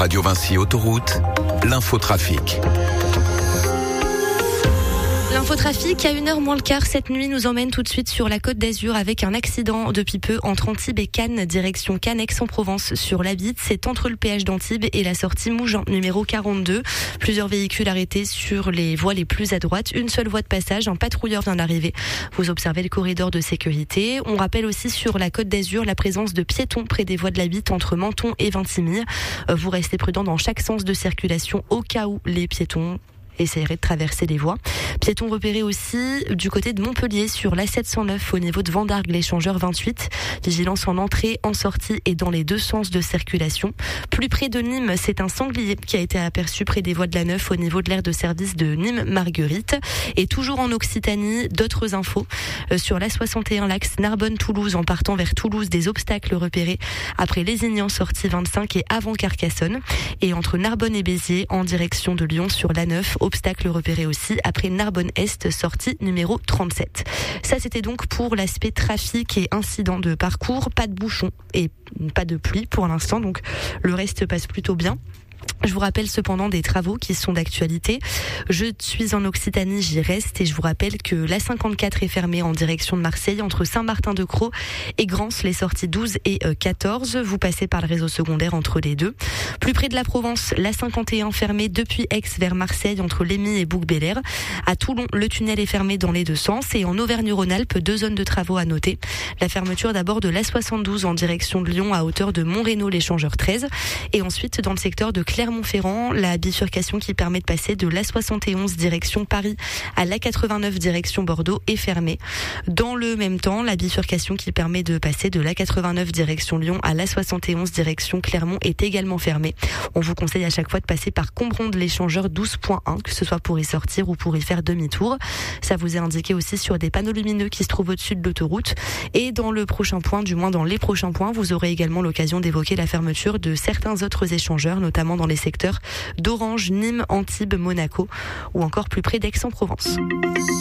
Radio Vinci Autoroute, l'infotrafic. L'infotrafic, à 1h moins le quart cette nuit, nous emmène tout de suite sur la Côte d'Azur avec un accident depuis peu entre Antibes et Cannes, direction Cannes, Aix-en-Provence sur la Bitte. C'est entre le péage d'Antibes et la sortie Mougins, numéro 42. Plusieurs véhicules arrêtés sur les voies les plus à droite. Une seule voie de passage, un patrouilleur vient d'arriver. Vous observez le corridor de sécurité. On rappelle aussi sur la Côte d'Azur la présence de piétons près des voies de la Bitte entre Menton et Vintimille. Vous restez prudent dans chaque sens de circulation au cas où les piétons essaieraient de traverser les voies. Piétons repérés aussi du côté de Montpellier sur l'A709 au niveau de Vendargues, l'échangeur 28. Vigilance en entrée, en sortie et dans les deux sens de circulation. Plus près de Nîmes, c'est un sanglier qui a été aperçu près des voies de la Neuf au niveau de l'aire de service de Nîmes-Marguerite. Et toujours en Occitanie, d'autres infos. Sur l'A61, l'axe Narbonne-Toulouse en partant vers Toulouse, des obstacles repérés après Lézignan, sortie 25 et avant Carcassonne. Et entre Narbonne et Béziers en direction de Lyon sur l'A9, obstacle repéré aussi après Narbonne-Est, sortie numéro 37. Ça, c'était donc pour l'aspect trafic et incident de parcours. Pas de bouchons et pas de pluie pour l'instant, donc le reste passe plutôt bien. Je vous rappelle cependant des travaux qui sont d'actualité. Je suis en Occitanie, j'y reste et je vous rappelle que l'A54 est fermée en direction de Marseille entre Saint-Martin-de-Crau et Grance, les sorties 12 et 14. Vous passez par le réseau secondaire entre les deux. Plus près de la Provence, l'A51 fermée depuis Aix vers Marseille entre Lémy et Bouc-Bélair. À Toulon, le tunnel est fermé dans les deux sens et en Auvergne-Rhône-Alpes, 2 zones de travaux à noter. La fermeture d'abord de l'A72 en direction de Lyon à hauteur de Montrénaud, l'échangeur 13 et ensuite dans le secteur de Clermont-Ferrand, la bifurcation qui permet de passer de l'A71 direction Paris à l'A89 direction Bordeaux est fermée. Dans le même temps, la bifurcation qui permet de passer de l'A89 direction Lyon à l'A71 direction Clermont est également fermée. On vous conseille à chaque fois de passer par Combronde, l'échangeur 12.1, que ce soit pour y sortir ou pour y faire demi-tour. Ça vous est indiqué aussi sur des panneaux lumineux qui se trouvent au-dessus de l'autoroute. Et dans le prochain point, du moins dans les prochains points, vous aurez également l'occasion d'évoquer la fermeture de certains autres échangeurs, notamment dans les secteurs d'Orange, Nîmes, Antibes, Monaco ou encore plus près d'Aix-en-Provence.